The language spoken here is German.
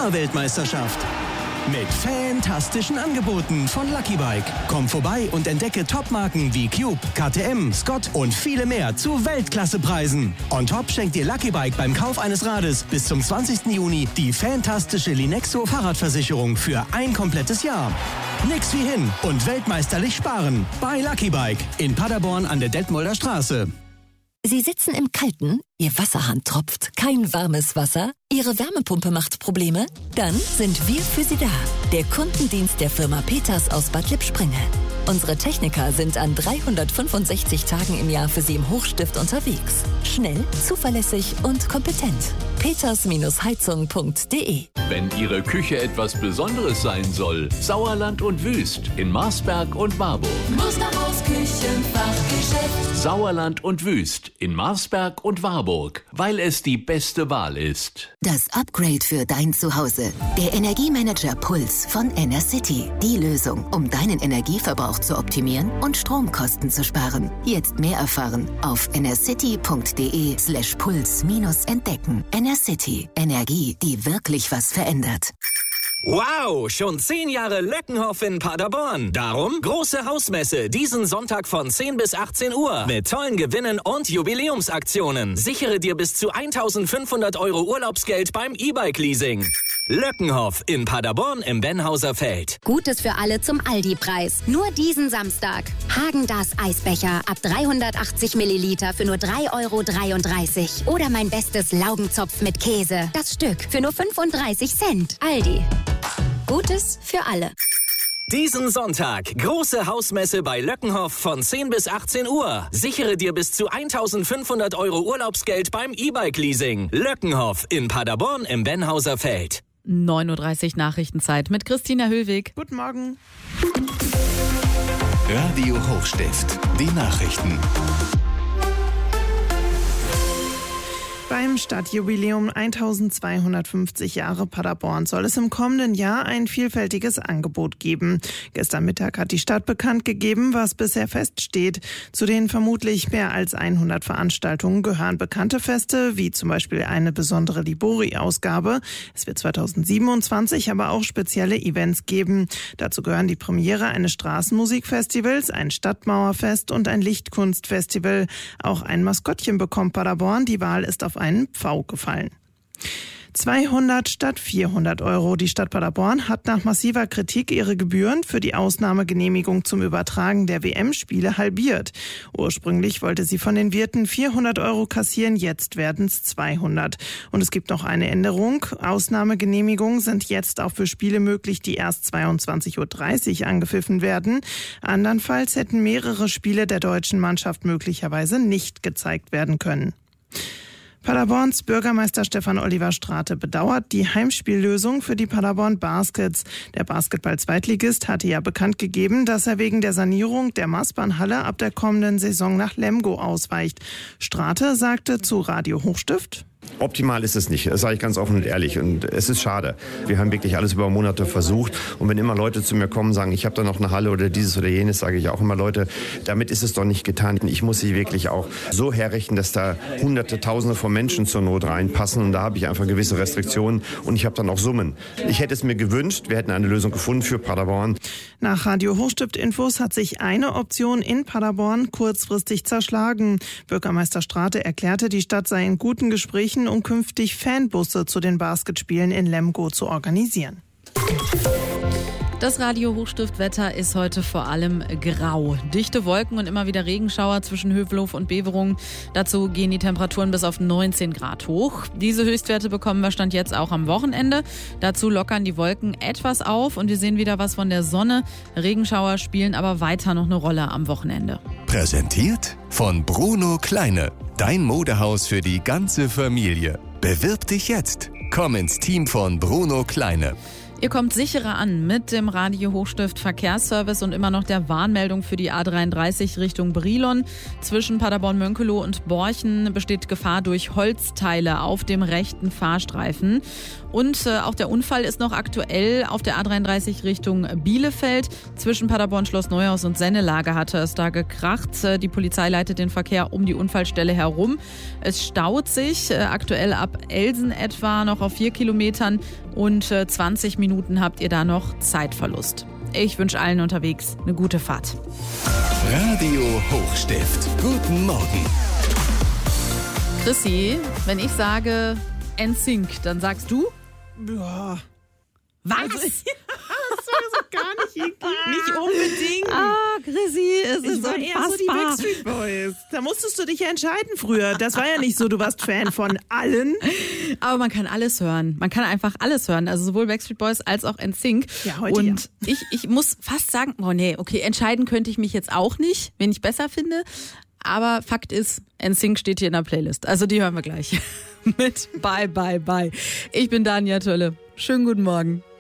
Fahrweltmeisterschaft. Mit fantastischen Angeboten von Lucky Bike. Komm vorbei und entdecke Topmarken wie Cube, KTM, Scott und viele mehr zu Weltklassepreisen. On top schenkt dir Lucky Bike beim Kauf eines Rades bis zum 20. Juni die fantastische Linexo Fahrradversicherung für ein komplettes Jahr. Nix wie hin und weltmeisterlich sparen. Bei Lucky Bike in Paderborn an der Detmolder Straße. Sie sitzen im Kalten, Ihr Wasserhahn tropft, kein warmes Wasser, Ihre Wärmepumpe macht Probleme? Dann sind wir für Sie da. Der Kundendienst der Firma Peters aus Bad Lippspringe. Unsere Techniker sind an 365 Tagen im Jahr für Sie im Hochstift unterwegs. Schnell, zuverlässig und kompetent. peters-heizung.de. Wenn Ihre Küche etwas Besonderes sein soll, Sauerland und Wüst in Marsberg und Warburg. Musterhaus Küchenfachgeschäft. Sauerland und Wüst in Marsberg und Warburg, weil es die beste Wahl ist. Das Upgrade für dein Zuhause. Der Energiemanager Puls von Enercity. Die Lösung, um deinen Energieverbrauch zu optimieren und Stromkosten zu sparen. Jetzt mehr erfahren auf enercity.de/puls-entdecken. Enercity. Energie, die wirklich was verändert. Wow, schon 10 Jahre Löckenhof in Paderborn. Darum große Hausmesse diesen Sonntag von 10 bis 18 Uhr mit tollen Gewinnen und Jubiläumsaktionen. Sichere dir bis zu 1.500 € Urlaubsgeld beim E-Bike-Leasing. Löckenhof in Paderborn im Benhauser Feld. Gutes für alle zum Aldi-Preis. Nur diesen Samstag. Häagen-Dazs Eisbecher ab 380 Milliliter für nur 3,33 € Oder mein bestes Laugenzopf mit Käse. Das Stück für nur 35 Cent. Aldi. Gutes für alle. Diesen Sonntag große Hausmesse bei Löckenhof von 10 bis 18 Uhr. Sichere dir bis zu 1.500 € Urlaubsgeld beim E-Bike-Leasing. Löckenhof in Paderborn im Benhauser Feld. 9:30 Uhr Nachrichtenzeit mit Christina Höllweg. Guten Morgen. Radio Hochstift, die Nachrichten. Beim Stadtjubiläum 1250 Jahre Paderborn soll es im kommenden Jahr ein vielfältiges Angebot geben. Gestern Mittag hat die Stadt bekannt gegeben, was bisher feststeht. Zu den vermutlich mehr als 100 Veranstaltungen gehören bekannte Feste, wie zum Beispiel eine besondere Libori-Ausgabe. Es wird 2027 aber auch spezielle Events geben. Dazu gehören die Premiere eines Straßenmusikfestivals, ein Stadtmauerfest und ein Lichtkunstfestival. Auch ein Maskottchen bekommt Paderborn. Die Wahl ist auf einen Pfau gefallen. 200 statt 400 €. Die Stadt Paderborn hat nach massiver Kritik ihre Gebühren für die Ausnahmegenehmigung zum Übertragen der WM-Spiele halbiert. Ursprünglich wollte sie von den Wirten 400 € kassieren, jetzt werden es 200. Und es gibt noch eine Änderung. Ausnahmegenehmigungen sind jetzt auch für Spiele möglich, die erst 22:30 Uhr angepfiffen werden. Andernfalls hätten mehrere Spiele der deutschen Mannschaft möglicherweise nicht gezeigt werden können. Paderborns Bürgermeister Stefan Oliver Strate bedauert die Heimspiellösung für die Paderborn Baskets. Der Basketball-Zweitligist hatte ja bekannt gegeben, dass er wegen der Sanierung der Maßbahnhalle ab der kommenden Saison nach Lemgo ausweicht. Strate sagte zu Radio Hochstift: Optimal ist es nicht, das sage ich ganz offen und ehrlich. Und es ist schade. Wir haben wirklich alles über Monate versucht. Und wenn immer Leute zu mir kommen und sagen, ich habe da noch eine Halle oder dieses oder jenes, sage ich auch immer, Leute, damit ist es doch nicht getan. Ich muss sie wirklich auch so herrichten, dass da Hunderte, Tausende von Menschen zur Not reinpassen. Und da habe ich einfach gewisse Restriktionen. Und ich habe dann auch Summen. Ich hätte es mir gewünscht, wir hätten eine Lösung gefunden für Paderborn. Nach Radio Hochstift-Infos hat sich eine Option in Paderborn kurzfristig zerschlagen. Bürgermeister Strate erklärte, die Stadt sei in guten Gesprächen, um künftig Fanbusse zu den Basketspielen in Lemgo zu organisieren. Das Radio Hochstiftwetter ist heute vor allem grau. Dichte Wolken und immer wieder Regenschauer zwischen Hövelhof und Beverungen. Dazu gehen die Temperaturen bis auf 19 Grad hoch. Diese Höchstwerte bekommen wir Stand jetzt auch am Wochenende. Dazu lockern die Wolken etwas auf und wir sehen wieder was von der Sonne. Regenschauer spielen aber weiter noch eine Rolle am Wochenende. Präsentiert von Bruno Kleine. Dein Modehaus für die ganze Familie. Bewirb dich jetzt. Komm ins Team von Bruno Kleine. Ihr kommt sicherer an mit dem Radio Hochstift Verkehrsservice und immer noch der Warnmeldung für die A33 Richtung Brilon. Zwischen Paderborn-Mönkeloh und Borchen besteht Gefahr durch Holzteile auf dem rechten Fahrstreifen. Und auch der Unfall ist noch aktuell auf der A33 Richtung Bielefeld. Zwischen Paderborn, Schloss Neuhaus und Sennelage hatte es da gekracht. Die Polizei leitet den Verkehr um die Unfallstelle herum. Es staut sich aktuell ab Elsen etwa noch auf 4 Kilometern und 20 Minuten habt ihr da noch Zeitverlust. Ich wünsche allen unterwegs eine gute Fahrt. Radio Hochstift. Guten Morgen. Chrissy, wenn ich sage NSYNC, dann sagst du? Ja. Was? Also, das war so gar nicht irgendwie. Nicht unbedingt. Chrissy, es ist war eher so die Backstreet Boys. Da musstest du dich ja entscheiden früher. Das war ja nicht so, du warst Fan von allen. Aber man kann alles hören. Man kann einfach alles hören. Also sowohl Backstreet Boys als auch NSYNC. Ja, heute und ich muss fast sagen, entscheiden könnte ich mich jetzt auch nicht, wen ich besser finde. Aber Fakt ist, NSYNC steht hier in der Playlist. Also die hören wir gleich mit Bye, Bye, Bye. Ich bin Dania Tölle. Schönen guten Morgen.